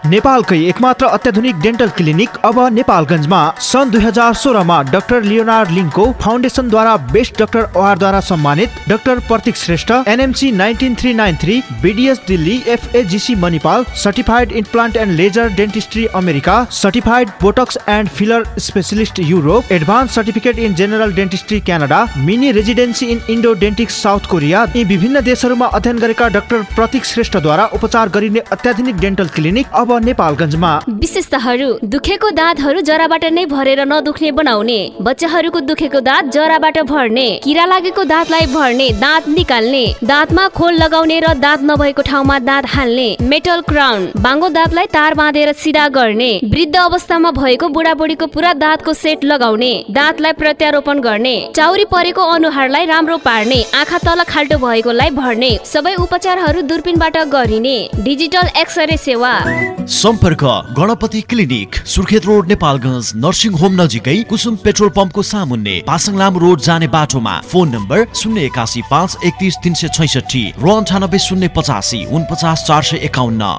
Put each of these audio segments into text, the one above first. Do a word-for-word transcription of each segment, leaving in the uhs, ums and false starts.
नेपालकै एकमात्र अत्याधुनिक डेन्टल क्लिनिक अब नेपालगञ्जमा। सन् दुई हजार सोह्रमा डाक्टर लियोनार्ड लिङ्को फाउन्डेसनद्वारा बेस्ट डाक्टर अवार्डद्वारा सम्मानित doctor Pratik Shrestha, NMC nineteen three nine three, BDS Delhi, एफएजीसी Manipal, certified implant and laser dentistry America, certified Botox and filler specialist Europe, advance certificate in general dentistry Canada, mini residency in Indo डेन्टिक्स south Korea, यी विभिन्न देशहरूमा अध्ययन गरेका doctor प्रतीक श्रेष्ठद्वारा उपचार गरिने अत्याधुनिक dental clinic अब नेपालगञ्जमा। विशेषताहरू: दुखेको दाँतहरू जराबाट नै भरेर नदुख्ने बनाउने, बच्चाहरूको दुखेको दाँत जराबाट भर्ने, किरा लागेको दाँतलाई भर्ने, दाँत निकाल्ने, दाँतमा खोल लगाउने र दाँत नभएको ठाउँमा दाँत हाल्ने, मेटल क्राउन, बाङ्गो दाँतलाई तार बाँधेर सिधा गर्ने, वृद्ध अवस्थामा भएको बुढाबुढीको पुरा दाँतको सेट लगाउने, दाँतलाई प्रत्यारोपण गर्ने, चाउरी परेको अनुहारलाई राम्रो पार्ने, आँखा तल खाल्टो भएकोलाई भर्ने, सबै उपचारहरू दूरबीनबाट गरिने, डिजिटल एक्सरे सेवा। सम्पर्क Ganapati clinic, Surkhet road, Nepalgunj, nursing home नजिकै कुसुम पेट्रोल पम्पको सामुन्ने, पासङलाम रोड जाने बाटोमा। फोन नम्बर शून्य एकासी पाँच एकतिस तिन सय छैसठी र अन्ठानब्बे शून्य पचासी उनपचास चार सय एकाउन्न।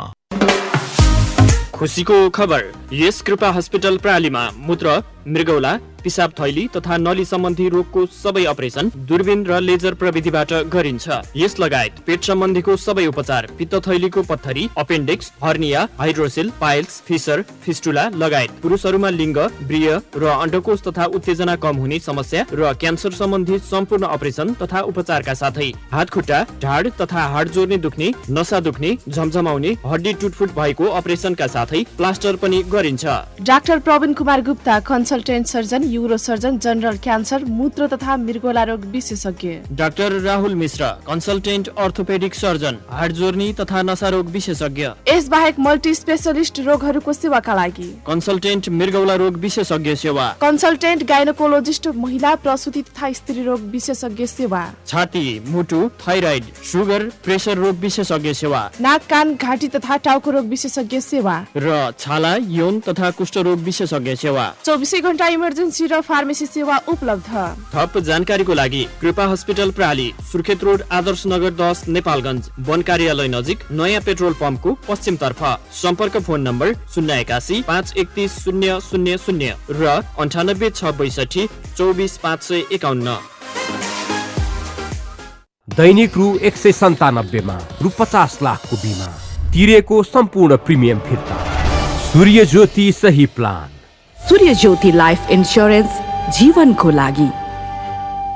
खुसीको खबर, यस कृपा हस्पिटल प्रालीमा मूत्र, मृगौला, पिसाब थैली तथा नली सम्बन्धी रोगको सबै अपरेसन दूरबीन र लेजर प्रविधिबाट गरिन्छ। यस लगायत पेट सम्बन्धीको सबै उपचार, पित्त थैलीको पत्थरी, appendix, hernia, hydroxyl, piles, fissure, fistula लगायत पुरुषहरूमा लिङ्ग, ब्रिय र अण्डकोष तथा उत्तेजना कम हुने समस्या र क्यान्सर सम्बन्धी सम्पूर्ण अपरेसन तथा उपचारका साथै हात खुट्टा, ढाड तथा हाड जोड्ने दुख्ने, नसा दुख्ने, झमझमाउने, हड्डी टुटफुट भएको अपरेसनका साथै प्लास्टर पनि गरिन्छ। Doctor Praveen Kumar Gupta, consultant surgeon, euro surgeon, general cancer, मूत्र तथा मृगौला रोग विशेषज्ञ। डाक्टर राहुल मिश्र, कन्सल्टेन्ट अर्थोपेडिक सर्जन, हाड जोर्नी तथा नसा रोग विशेषज्ञ। यस बाहेक मल्टी स्पेशलिस्ट रोगहरूको सेवाका लागि कन्सल्टेन्ट मृगौला रोग विशेषज्ञ सेवा, कन्सल्टेन्ट गाइनोकोलोजिस्ट, महिला प्रसुति तथा स्त्री रोग विशेषज्ञ सेवा, छाती, मुटु, थाइराइड, सुगर, प्रेसर रोग विशेषज्ञ सेवा, नाक, कान, घाँटी तथा टाउको रोग विशेषज्ञ सेवा र छाला, यौन तथा कुष्ठ रोग विशेषज्ञ सेवा। चौबिसै घण्टा इमर्जेन्सी र फार्मेसी सेवा उपलब्ध। थप जानकारीको लागि कृपा हस्पिटल प्राली, सुर्खेत रोड, आदर्श नगर दस, नेपालगञ्ज, वन कार्यालय नजिक, नयाँ पेट्रोल पम्पको पश्चिम तर्फ। सम्पर्क फोन नम्बर शून्य एकासी पाँच एकतिस शून्य शून्य शून्य र अन्ठानब्बे छ बैसठी चौबिस पाँच सय एकाउन्न। दैनिक रु एक सय सन्तानब्बेमा रु पचास लाखको बिमा तिरेको सम्पूर्ण प्रिमियम फिर्ता। सूर्य ज्योति सही प्लान। सूर्य ज्योति लाइफ इन्स्योरेन्स, जीवनको लागि।